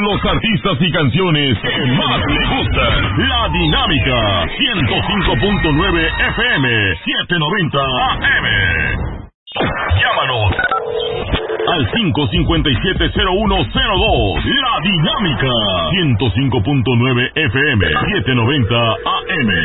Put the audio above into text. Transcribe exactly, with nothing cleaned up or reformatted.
con los artistas y canciones que más le gustan. La Dinámica, ciento cinco punto nueve F M, setecientos noventa A M. Llámanos al cinco cinco siete cero uno cero dos. La Dinámica, ciento cinco punto nueve F M, setecientos noventa A M.